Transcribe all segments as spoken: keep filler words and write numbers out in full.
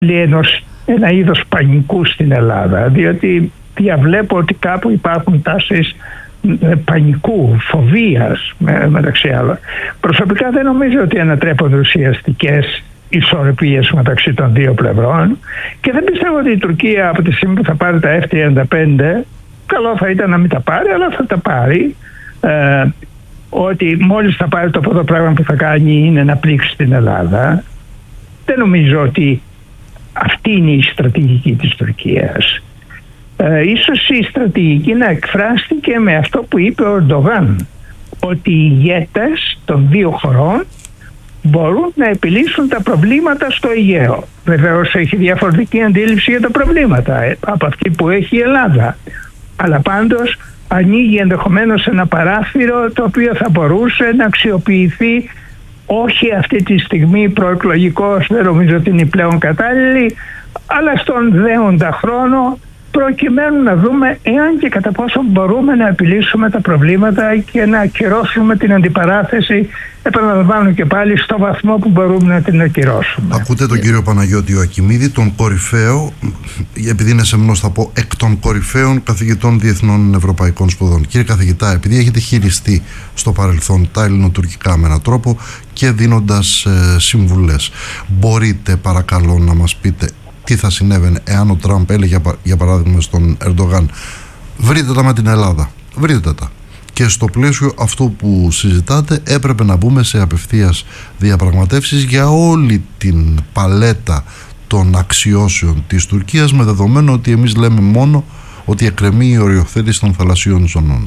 ενός, ένα είδος πανικού στην Ελλάδα, διότι διαβλέπω ότι κάπου υπάρχουν τάσεις πανικού, φοβίας με, μεταξύ άλλων. Προσωπικά δεν νομίζω ότι ανατρέπονται ουσιαστικές ισορροπίες μεταξύ των δύο πλευρών και δεν πιστεύω ότι η Τουρκία από τη στιγμή που θα πάρει τα εφ τριάντα πέντε, καλό θα ήταν να μην τα πάρει, αλλά θα τα πάρει, ε, ότι μόλις θα πάρει, το πρώτο πράγμα που θα κάνει είναι να πλήξει την Ελλάδα. Δεν νομίζω ότι αυτή είναι η στρατηγική της Τουρκίας. Ε, ίσως η στρατηγική να εκφράστηκε με αυτό που είπε ο Ερντογάν, ότι οι ηγέτες των δύο χωρών μπορούν να επιλύσουν τα προβλήματα στο Αιγαίο. Βεβαίως έχει διαφορετική αντίληψη για τα προβλήματα ε, από αυτή που έχει η Ελλάδα. Αλλά πάντως ανοίγει ενδεχομένως ένα παράθυρο το οποίο θα μπορούσε να αξιοποιηθεί, όχι αυτή τη στιγμή προεκλογικός, δεν νομίζω ότι είναι πλέον κατάλληλη, αλλά στον δέοντα χρόνο, προκειμένου να δούμε εάν και κατά πόσο μπορούμε να επιλύσουμε τα προβλήματα και να ακυρώσουμε την αντιπαράθεση, επαναλαμβάνω και πάλι, στο βαθμό που μπορούμε να την ακυρώσουμε. Ακούτε τον κύριο Παναγιώτη Ιωακιμίδη, τον κορυφαίο, επειδή είναι σεμνός θα πω, εκ των κορυφαίων καθηγητών διεθνών ευρωπαϊκών σπουδών. Κύριε καθηγητά, επειδή έχετε χειριστεί στο παρελθόν τα ελληνοτουρκικά με έναν τρόπο και δίνοντας ε, συμβουλές, μπορείτε παρακαλώ να μας πείτε τι θα συνέβαινε εάν ο Τραμπ έλεγε για παράδειγμα στον Ερντογάν, βρείτε τα με την Ελλάδα, βρείτε τα, και στο πλαίσιο αυτού που συζητάτε έπρεπε να μπούμε σε απευθείας διαπραγματεύσεις για όλη την παλέτα των αξιώσεων της Τουρκίας, με δεδομένο ότι εμείς λέμε μόνο ότι εκκρεμεί η οριοθέτηση των θαλασσίων ζωνών.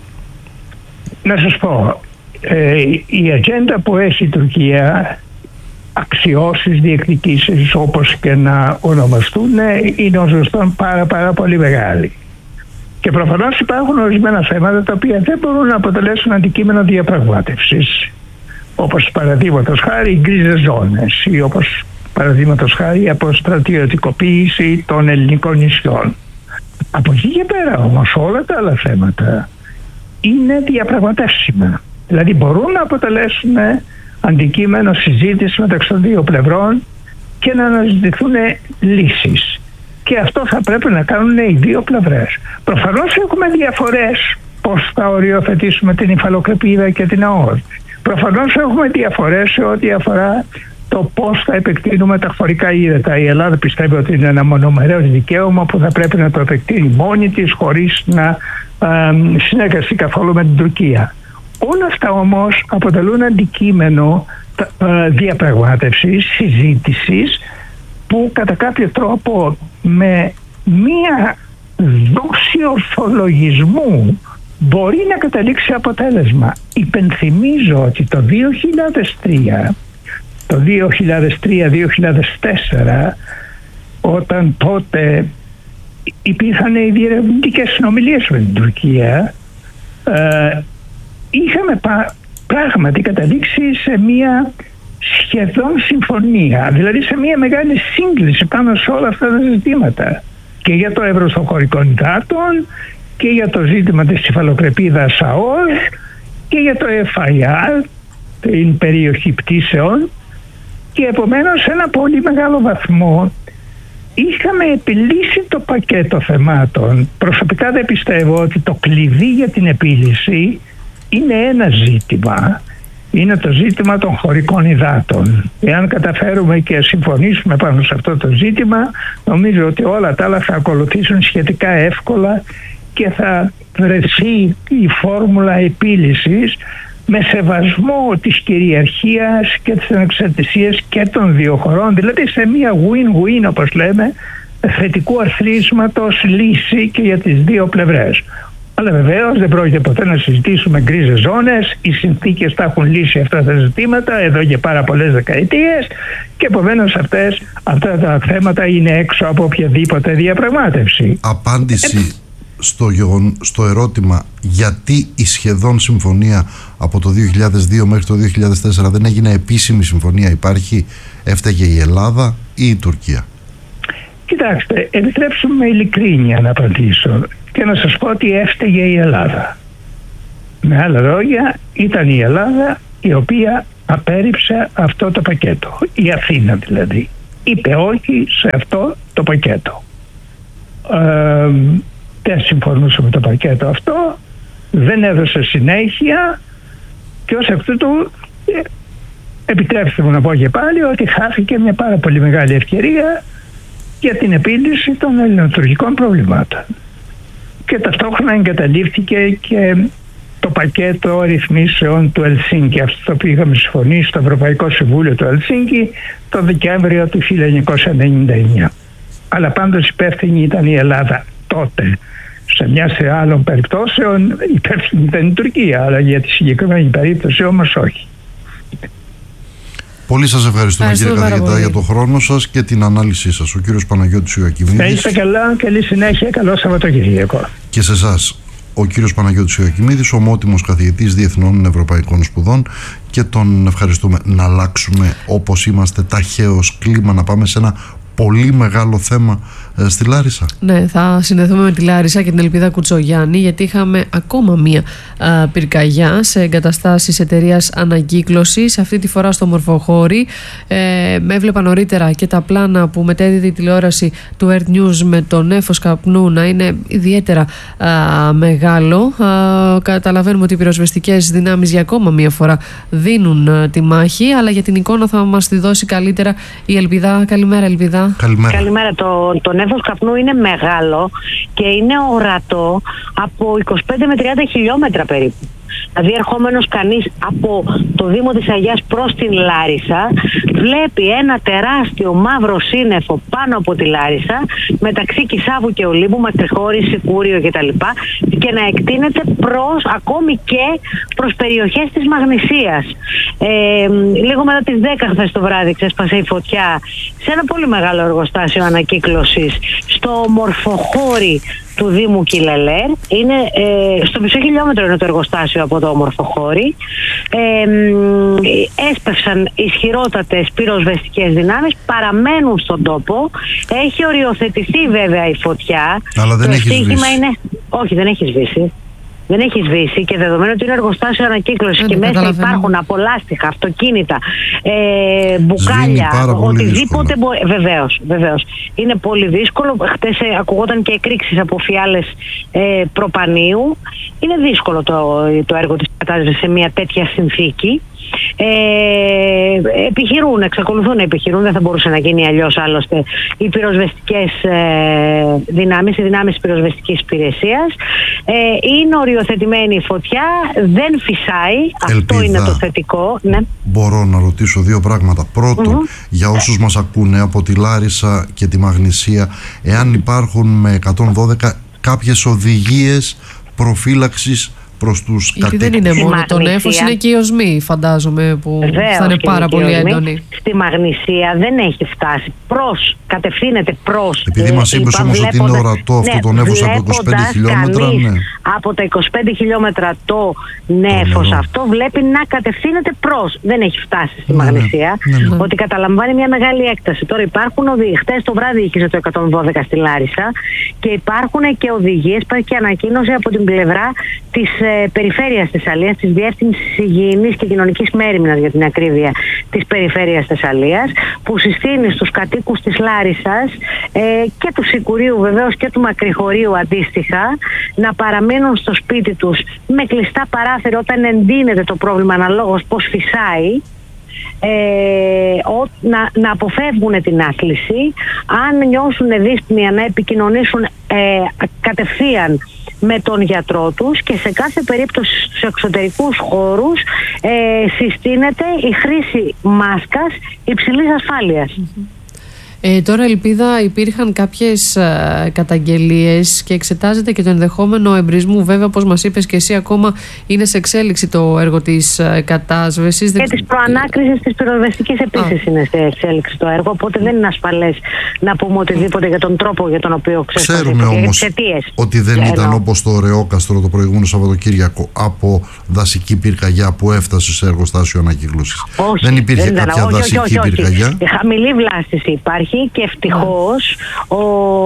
Να σας πω, ε, η ατζέντα που έχει η Τουρκία, αξιώσεις, διεκδικήσεις, όπως και να ονομαστούν, είναι ως γνωστόν πάρα πάρα πολύ μεγάλη. Και προφανώς υπάρχουν ορισμένα θέματα τα οποία δεν μπορούν να αποτελέσουν αντικείμενο διαπραγμάτευσης, όπως παραδείγματος χάρη οι γκρίζες ζώνες ή όπως παραδείγματος χάρη η αποστρατιωτικοποίηση των ελληνικών νησιών. Από εκεί και πέρα όμως όλα τα άλλα θέματα είναι διαπραγματεύσιμα. Δηλαδή μπορούν να αποτελέσουν αντικείμενο συζήτηση μεταξύ των δύο πλευρών και να αναζητηθούν λύσεις. Και αυτό θα πρέπει να κάνουν οι δύο πλευρές. Προφανώς έχουμε διαφορές πώς θα οριοθετήσουμε την υφαλοκρηπίδα και την ΑΟΔ. Προφανώς έχουμε διαφορές σε ό,τι αφορά το πώς θα επεκτείνουμε τα χωρικά ύδατα. Η Ελλάδα πιστεύει ότι είναι ένα μονομερές δικαίωμα που θα πρέπει να το επεκτείνει μόνη της χωρίς να α, συνεργαστεί καθόλου με την Τουρκία. Όλα αυτά όμως αποτελούν αντικείμενο α, διαπραγμάτευσης, συζήτησης, που κατά κάποιο τρόπο με μία δόση ορθολογισμού μπορεί να καταλήξει αποτέλεσμα. Υπενθυμίζω ότι το δύο χιλιάδες τρία, το δύο χιλιάδες τρία δύο χιλιάδες τέσσερα, όταν τότε υπήρχαν οι διερευνητικές συνομιλίες με την Τουρκία, ε, είχαμε πα, πράγματι καταλήξει σε μία σχεδόν συμφωνία, δηλαδή σε μια μεγάλη σύγκληση πάνω σε όλα αυτά τα ζητήματα, και για το εύρος των χωρικών υδάτων και για το ζήτημα της υφαλοκρηπίδας ΑΟΣ και για το εφ άι αρ, την περιοχή πτήσεων, και επομένως σε ένα πολύ μεγάλο βαθμό είχαμε επιλύσει το πακέτο θεμάτων. Προσωπικά δεν πιστεύω ότι το κλειδί για την επίλυση είναι ένα ζήτημα. Είναι το ζήτημα των χωρικών υδάτων. Εάν καταφέρουμε και συμφωνήσουμε πάνω σε αυτό το ζήτημα, νομίζω ότι όλα τα άλλα θα ακολουθήσουν σχετικά εύκολα και θα βρεθεί η φόρμουλα επίλυσης με σεβασμό της κυριαρχίας και της ανεξαρτησίας και των δύο χωρών, δηλαδή σε μια win-win, όπως λέμε, θετικού αθροίσματος λύση και για τις δύο πλευρές. Αλλά βεβαίως δεν πρόκειται ποτέ να συζητήσουμε γκρίζες ζώνες. Οι συνθήκες τα έχουν λύσει αυτά τα ζητήματα εδώ και πάρα πολλές δεκαετίες, και επομένως αυτές, αυτά τα θέματα είναι έξω από οποιαδήποτε διαπραγμάτευση. Απάντηση στο, στο ερώτημα γιατί η σχεδόν συμφωνία από το δύο χιλιάδες δύο μέχρι το δύο χιλιάδες τέσσερα δεν έγινε επίσημη συμφωνία, υπάρχει, έφταιγε η Ελλάδα ή η Τουρκία? Κοιτάξτε, επιτρέψτε μου με ειλικρίνεια να απαντήσω και να σας πω ότι έφταιγε η Ελλάδα. Με άλλα λόγια, ήταν η Ελλάδα η οποία απέρριψε αυτό το πακέτο, η Αθήνα δηλαδή. είπε όχι σε αυτό το πακέτο. Ε, δεν συμφωνούσε με το πακέτο αυτό, δεν έδωσε συνέχεια και ως εκ τούτου ε, επιτρέψτε μου να πω και πάλι ότι χάθηκε μια πάρα πολύ μεγάλη ευκαιρία για την επίλυση των ελληνοτουρκικών προβλημάτων. Και ταυτόχρονα εγκαταλείφθηκε και το πακέτο ρυθμίσεων του Ελσίνκη, αυτό το οποίο είχαμε συμφωνήσει στο Ευρωπαϊκό Συμβούλιο του Ελσίνκη το Δεκέμβριο του χίλια εννιακόσια ενενήντα εννιά. Αλλά πάντως υπεύθυνη ήταν η Ελλάδα τότε. Σε μια σε άλλων περιπτώσεων υπεύθυνη ήταν η Τουρκία, αλλά για τη συγκεκριμένη περίπτωση όμως όχι. Πολύ σας ευχαριστούμε, κύριε καθηγητά, για τον χρόνο σας και την ανάλυση σας. Ο κύριος Παναγιώτης Ιωακιμίδης. Να είστε καλά, καλή συνέχεια, καλό Σαββατοκύριακο. Και σε εσάς, ο κύριος Παναγιώτης Ιωακιμίδης, ομότιμος καθηγητής Διεθνών Ευρωπαϊκών Σπουδών, και τον ευχαριστούμε. Να αλλάξουμε, όπως είμαστε, ταχαίως κλίμα, να πάμε σε ένα πολύ μεγάλο θέμα ε, στη Λάρισα. Ναι, θα συνδεθούμε με τη Λάρισα και την Ελπίδα Κουτσογιάννη, γιατί είχαμε ακόμα μία α, πυρκαγιά σε εγκαταστάσεις εταιρείας ανακύκλωσης, αυτή τη φορά στο Μορφοχώρι. Ε, με έβλεπα νωρίτερα και τα πλάνα που μετέδιδε η τηλεόραση του Earth News με το νέφος καπνού να είναι ιδιαίτερα α, μεγάλο. Α, καταλαβαίνουμε ότι οι πυροσβεστικές δυνάμεις για ακόμα μία φορά δίνουν α, τη μάχη, αλλά για την εικόνα θα μας τη δώσει καλύτερα η Ελπίδα. Καλημέρα, Ελπίδα. Καλημέρα. Καλημέρα. Το, το νέφος καπνού είναι μεγάλο και είναι ορατό από είκοσι πέντε με τριάντα χιλιόμετρα περίπου. Δηλαδή ερχόμενος κανείς από το Δήμο της Αγιάς προς την Λάρισα βλέπει ένα τεράστιο μαύρο σύννεφο πάνω από τη Λάρισα μεταξύ Κισάβου και Ολύμπου, Μακρυχώρη, Σικούριο κτλ. Και να εκτείνεται προς, ακόμη και προς περιοχές της Μαγνησίας. Ε, λίγο μετά τις δέκα χθες το βράδυ ξέσπασε η φωτιά σε ένα πολύ μεγάλο εργοστάσιο ανακύκλωσης στο Μορφοχώρι του Δήμου Κιλελέρ. Είναι ε, στο μισό χιλιόμετρο είναι το εργοστάσιο από το Μορφοχώρι. Ε, έσπευσαν ισχυρότατες πυροσβεστικές δυνάμεις, παραμένουν στον τόπο. Έχει οριοθετηθεί βέβαια η φωτιά. Αλλά δεν το έχει σβήσει. Είναι... Όχι, δεν έχει σβήσει. Δεν έχει σβήσει και δεδομένου ότι είναι εργοστάσιο ανακύκλωσης και μέσα υπάρχουν απολάστιχα, αυτοκίνητα, ε, μπουκάλια, οτιδήποτε μπορεί. Βεβαίως, βεβαίως. Είναι πολύ δύσκολο. Χτες ε, ακουγόταν και εκρήξεις από φιάλες ε, προπανίου. Είναι δύσκολο το, το έργο της κατάστασης σε μια τέτοια συνθήκη. Ε, επιχειρούν, εξακολουθούν να επιχειρούν, δεν θα μπορούσε να γίνει αλλιώς άλλωστε οι πυροσβεστικές ε, δυνάμεις, οι δυνάμεις της πυροσβεστικής υπηρεσίας. Ε, είναι οριοθετημένη η φωτιά, δεν φυσάει. Ελπίδα, αυτό είναι το θετικό. Ναι. Μπορώ να ρωτήσω δύο πράγματα. Πρώτον, mm-hmm. για όσους μας ακούνε από τη Λάρισα και τη Μαγνησία, εάν υπάρχουν με εκατόν δώδεκα κάποιες οδηγίες προφύλαξης προς τους κατοίκους. Γιατί δεν είναι μόνο το νέφος, είναι και οι οσμοί, φαντάζομαι, που Βεβαίως, θα είναι πάρα πολύ έντονοι. Στη Μαγνησία δεν έχει φτάσει προς, κατευθύνεται προς. Επειδή μας είπες όμως ότι είναι ορατό αυτό ναι, το νέφος από είκοσι πέντε χιλιόμετρα. Ναι. Από τα είκοσι πέντε χιλιόμετρα το νέφος το αυτό βλέπει να κατευθύνεται προς. Δεν έχει φτάσει στη ναι, Μαγνησία. Ναι, ναι, ναι. Ότι καταλαμβάνει μια μεγάλη έκταση. Τώρα υπάρχουν οδηγίες. Χτες το βράδυ είχε το εκατόν δώδεκα στη Λάρισα και υπάρχουν και οδηγίες, υπάρχει και ανακοίνωση από την πλευρά της ε, περιφέρειας Θεσσαλίας, της Διεύθυνσης Υγιεινής και Κοινωνικής Μέριμνας για την ακρίβεια της περιφέρειας Θεσσαλίας, που συστήνει στους κατοίκους της Λάρισσας ε, και του Σικουρίου βεβαίως και του Μακρυχωρίου αντίστοιχα να παραμείνουν στο σπίτι τους με κλειστά παράθυρα όταν εντείνεται το πρόβλημα αναλόγως πώς φυσάει. Ε, ο, να, να αποφεύγουν την άθληση, αν νιώσουν δύσπνοια να επικοινωνήσουν ε, κατευθείαν με τον γιατρό τους και σε κάθε περίπτωση στους εξωτερικούς χώρους ε, συστήνεται η χρήση μάσκας υψηλής ασφάλειας. Mm-hmm. Ε, τώρα, Ελπίδα, υπήρχαν κάποιες ε, καταγγελίες και εξετάζεται και το ενδεχόμενο εμπρισμού. Βέβαια, όπως μας είπες και εσύ, ακόμα είναι σε εξέλιξη το έργο της ε, κατάσβεσης. Και της προανάκρισης της πυροσβεστικής επίσης είναι σε εξέλιξη το έργο. Οπότε δεν είναι ασφαλές να πούμε οτιδήποτε για τον τρόπο για τον οποίο ξεσπάσε. Ξέρουμε όμως ότι δεν yeah, ήταν όπως το Ρεόκαστρο το προηγούμενο Σαββατοκύριακο από δασική πυρκαγιά που έφτασε σε εργοστάσιο ανακύκλωσης. Δεν υπήρχε δεν κάποια όχι, δασική όχι, όχι, πυρκαγιά. Χαμηλή βλάστηση υπάρχει. Και ευτυχώς, ο,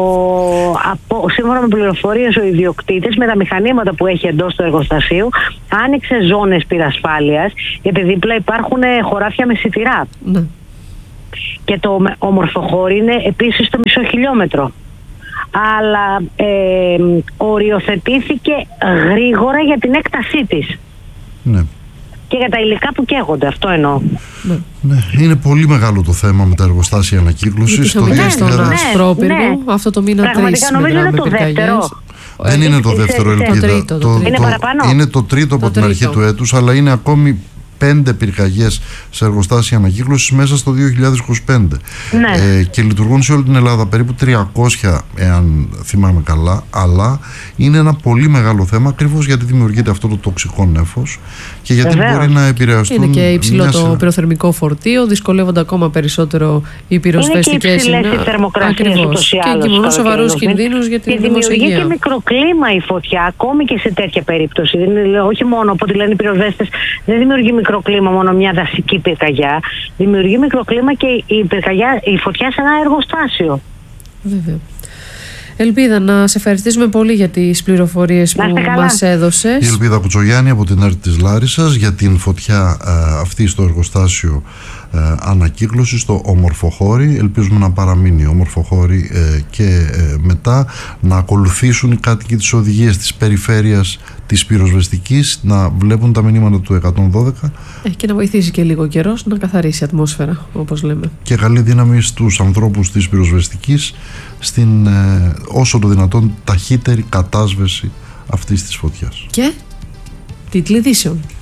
από, σύμφωνα με πληροφορίες, ο ιδιοκτήτης με τα μηχανήματα που έχει εντός του εργοστασίου άνοιξε ζώνες πυρασφάλειας, γιατί δίπλα υπάρχουν χωράφια με σιτηρά. Ναι. Και το Ομορφοχώρι είναι επίσης το μισό χιλιόμετρο. Αλλά ε, οριοθετήθηκε γρήγορα για την έκτασή της. Ναι. Και για τα υλικά που καίγονται, αυτό εννοώ. Ναι. Ναι, είναι πολύ μεγάλο το θέμα με τα εργοστάσια ανακύκλωσης. Το ναι, στον ναι, Ασπρόπυργο, ναι. αυτό το μήνα τρεις. Πραγματικά νομίζω είναι το δεύτερο. Δεν είναι το δεύτερο, Ελπίδα. Το τρίτο, το τρίτο. Είναι παραπάνω. Είναι το τρίτο από το την τρίτο. αρχή του έτους, αλλά είναι ακόμη πέντε πυρκαγιές σε εργοστάσια ανακύκλωσης μέσα στο δύο χιλιάδες είκοσι πέντε. Ναι. Ε, και λειτουργούν σε όλη την Ελλάδα περίπου τριακόσια, εάν θυμάμαι καλά, αλλά είναι ένα πολύ μεγάλο θέμα ακριβώς γιατί δημιουργείται αυτό το τοξικό νέφος και γιατί Βεβαίως. μπορεί να επηρεαστούν. Είναι και υψηλό μια το σειρά- πυροθερμικό φορτίο, δυσκολεύονται ακόμα περισσότερο οι πυροσβεστικές. Είναι και υψηλές οι θερμοκρασίες ούτως ή Και άλλως εγκυμονούν στο σοβαρούς καλοκαίρι. κινδύνους για τη Και δημόσια δημιουργεί υγεία. και μικροκλίμα η φωτιά, ακόμη και σε τέτοια περίπτωση. Δεν είναι, όχι μόνο από ό,τι λένε οι πυροσβέστες, δεν δημιουργεί μικροκλίμα μόνο μια δασική πυρκαγιά. Δημιουργεί μικροκλίμα και η, πυρκαγιά, η φωτιά σε ένα εργοστάσιο. Βέβαια. Ελπίδα, να σε ευχαριστήσουμε πολύ για τις πληροφορίες Να που είστε καλά. μας έδωσες. Η Ελπίδα Κουτσογιάννη από την ΕΡΤ της Λάρισσας για την φωτιά ε, αυτή στο εργοστάσιο ε, ανακύκλωσης στο Ομορφοχώρι. Ελπίζουμε να παραμείνει Ομορφοχώρι ε, και ε, μετά να ακολουθήσουν οι κάτοικοι της οδηγίας της περιφέρειας της πυροσβεστικής, να βλέπουν τα μηνύματα του εκατόν δώδεκα. Ε, και να βοηθήσει και λίγο καιρός να καθαρίσει η ατμόσφαιρα, όπως λέμε. Και καλή δύναμη στους ανθρώπους της πυροσβεστικής στην ε, όσο το δυνατόν ταχύτερη κατάσβεση αυτής της φωτιάς. Και τίτλοι ειδήσεων.